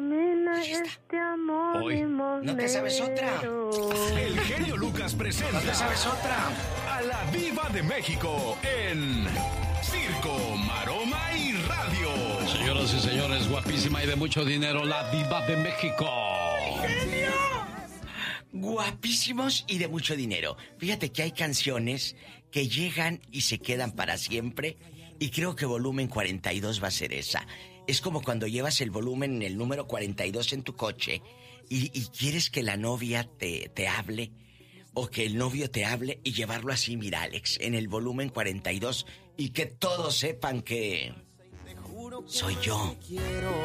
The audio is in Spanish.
camina este amor limosnero. ¿No te sabes otra? El genio Lucas presenta. ¿No te sabes otra? A la Diva de México en Circo, Maroma y Radio. Señoras y señores, guapísima y de mucho dinero, la Diva de México. ¡Genio! Guapísimos y de mucho dinero. Fíjate que hay canciones que llegan y se quedan para siempre. Y creo que volumen 42 va a ser esa. Es como cuando llevas el volumen, el número 42 en tu coche y quieres que la novia te hable o que el novio te hable y llevarlo así, mira, Alex, en el volumen 42 y que todos sepan que soy yo.